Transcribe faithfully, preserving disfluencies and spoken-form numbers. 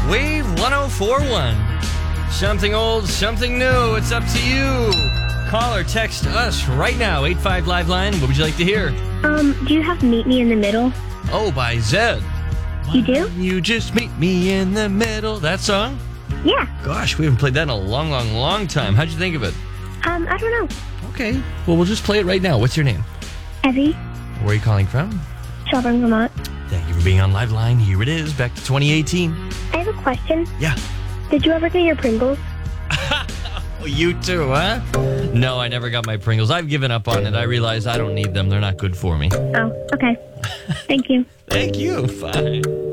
Wave one oh four point one. Something old, something new. It's up to you. Call or text us right now. eight five Live Line. What would you like to hear? Um, do you have Meet Me in the Middle? Oh, by Zed. You do? You just meet me in the middle. That song? Yeah. Gosh, we haven't played that in a long, long, long time. How'd you think of it? Um, I don't know. Okay. Well, we'll just play it right now. What's your name? Evie, Where are you calling from? Shelburne, Vermont. Thank you for being on Live Line. Here it is, back to twenty eighteen. I have a question. Yeah. Did you ever get your Pringles? Oh, you too, huh? No, I never got my Pringles. I've given up on it. I realize I don't need them. They're not good for me. Oh, okay. Thank you. Thank you. Bye.